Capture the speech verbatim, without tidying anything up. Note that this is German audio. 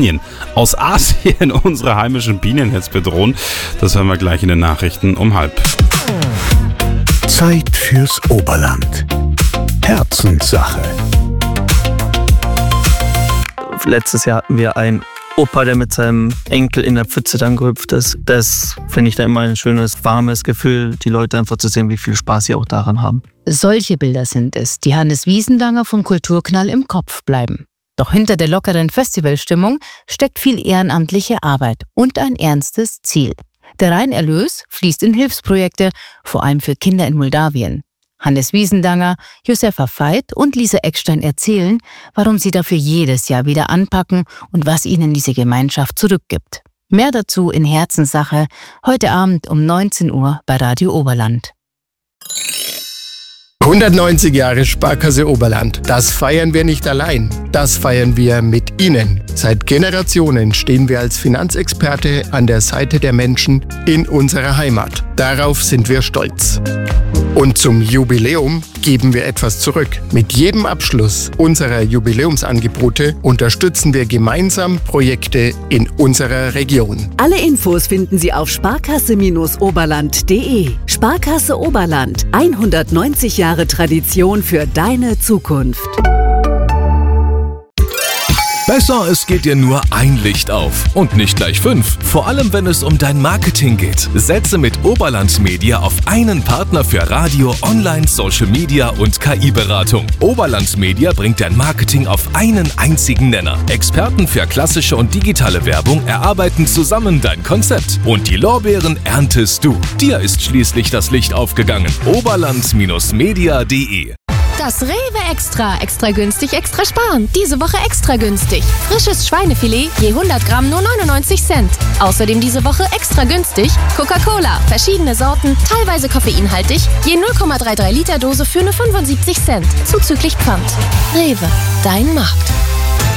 Kastanien aus Asien unsere heimischen Bienen jetzt bedrohen. Das hören wir gleich in den Nachrichten um halb. Zeit fürs Oberland. Herzenssache. Letztes Jahr hatten wir einen Opa, der mit seinem Enkel in der Pfütze dann gehüpft ist. Das finde ich da immer ein schönes, warmes Gefühl, die Leute einfach zu sehen, wie viel Spaß sie auch daran haben. Solche Bilder sind es, die Hannes Wiesendanger von Kulturknall im Kopf bleiben. Doch hinter der lockeren Festivalstimmung steckt viel ehrenamtliche Arbeit und ein ernstes Ziel. Der Reinerlös fließt in Hilfsprojekte, vor allem für Kinder in Moldawien. Hannes Wiesendanger, Josefa Veit und Lisa Eckstein erzählen, warum sie dafür jedes Jahr wieder anpacken und was ihnen diese Gemeinschaft zurückgibt. Mehr dazu in Herzenssache, heute Abend um neunzehn Uhr bei Radio Oberland. hundertneunzig Jahre Sparkasse Oberland. Das feiern wir nicht allein. Das feiern wir mit Ihnen. Seit Generationen stehen wir als Finanzexperte an der Seite der Menschen in unserer Heimat. Darauf sind wir stolz. Und zum Jubiläum geben wir etwas zurück. Mit jedem Abschluss unserer Jubiläumsangebote unterstützen wir gemeinsam Projekte in unserer Region. Alle Infos finden Sie auf sparkasse Oberland punkt de. Sparkasse Oberland. hundertneunzig Jahre Tradition für deine Zukunft. Besser, es geht dir nur ein Licht auf und nicht gleich fünf. Vor allem, wenn es um dein Marketing geht. Setze mit Oberland Media auf einen Partner für Radio, Online, Social Media und K I-Beratung. Oberland Media bringt dein Marketing auf einen einzigen Nenner. Experten für klassische und digitale Werbung erarbeiten zusammen dein Konzept. Und die Lorbeeren erntest du. Dir ist schließlich das Licht aufgegangen. Oberland Media punkt de. Das Rewe Extra. Extra günstig, extra sparen. Diese Woche extra günstig. Frisches Schweinefilet, je hundert Gramm nur neunundneunzig Cent. Außerdem diese Woche extra günstig Coca-Cola. Verschiedene Sorten, teilweise koffeinhaltig, je null Komma dreiunddreißig Liter Dose für nur fünfundsiebzig Cent. Zuzüglich Pfand. Rewe, dein Markt.